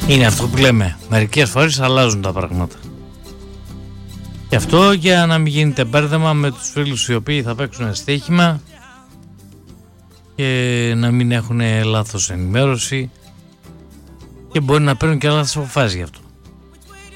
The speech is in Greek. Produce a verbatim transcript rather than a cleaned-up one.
Είναι αυτό που λέμε. Μερικές φορές αλλάζουν τα πράγματα. Και αυτό για να μην γίνεται μπέρδεμα με τους φίλους οι οποίοι θα παίξουν στοίχημα και να μην έχουν λάθος ενημέρωση και μπορεί να παίρνουν και λάθος αποφάσεις γι' αυτό.